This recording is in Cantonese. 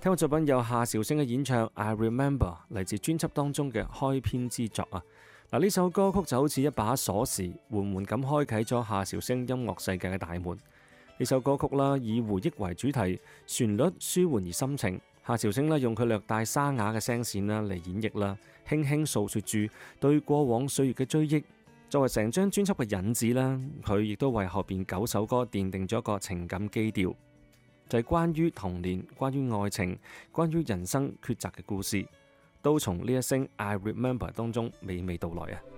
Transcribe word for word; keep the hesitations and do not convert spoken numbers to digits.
聽過作品有夏韶聲嘅演唱《I Remember》，嚟自專輯當中嘅開篇之作啊！嗱，呢首歌曲就好似一把鎖匙，緩緩咁開啟咗夏韶聲音樂世界嘅大門。呢首歌曲啦，以回憶為主題，旋律舒緩而深情。夏韶聲啦，用佢略帶沙啞嘅聲線啦嚟演繹啦，輕輕訴說住對過往歲月嘅追憶。作為成張專輯嘅引子啦，佢亦都為後邊九首歌奠定咗一個情感基調。就係關於童年、關於愛情、關於人生抉擇嘅故事，都從呢一聲 I Remember 當中娓娓道來啊！